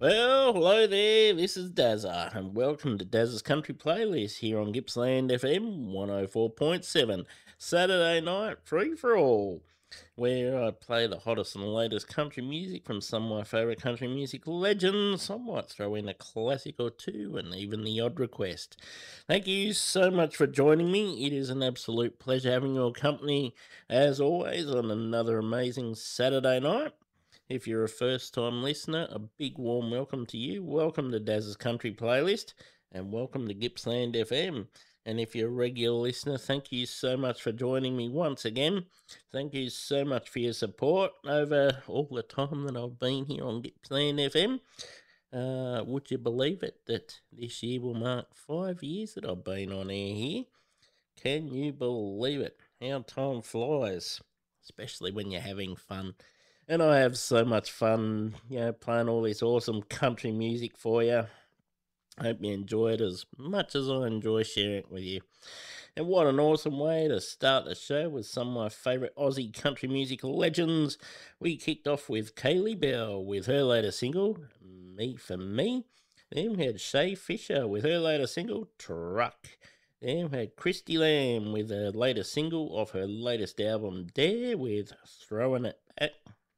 Well, hello there. This is Dazza, and welcome to Dazza's Country Playlist here on Gippsland FM 104.7, Saturday night free for all, where I play the hottest and latest country music from some of my favourite country music legends. I might throw in a classic or two and even the odd request. Thank you so much for joining me. It is an absolute pleasure having your company, as always, on another amazing Saturday night. If you're a first time listener, a big warm welcome to you. Welcome to Daz's Country Playlist and welcome to Gippsland FM. And if you're a regular listener, thank you so much for joining me once again. Thank you so much for your support over all the time that I've been here on Gippsland FM. Would you believe it that this year will mark 5 years that I've been on air here? Can you believe it? How time flies, especially when you're having fun. And I have so much fun, playing all this awesome country music for you. Hope you enjoy it as much as I enjoy sharing it with you. And what an awesome way to start the show with some of my favourite Aussie country music legends. We kicked off with Kaylee Bell with her latest single, Me for Me. Then we had Shay Fisher with her latest single, Truck. Then we had Christy Lamb with her latest single off her latest album, Dare, with Throwing It Back.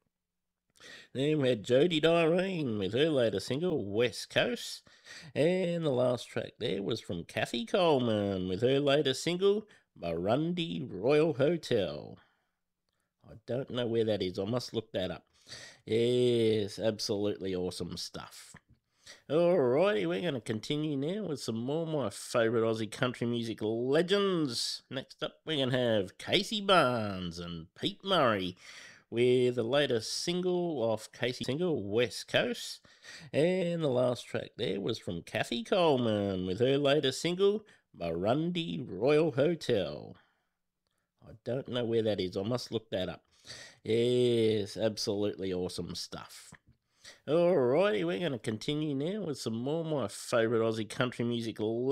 Then we had Jodie Dyrene with her latest single, West Coast. And the last track there was from Kathy Coleman with her latest single, Marundi Royal Hotel. I don't know where that is. I must look that up. Yes, absolutely awesome stuff. Alrighty, we're going to continue now with some more of my favourite Aussie country music legends. Next up, we're going to have Casey Barnes and Pete Murray with the latest single off Casey's single, West Coast. And the last track there was from Kathy Coleman with her latest single, Marundi Royal Hotel. I don't know where that is. I must look that up. Yes, absolutely awesome stuff. Alrighty, we're going to continue now with some more of my favourite Aussie country music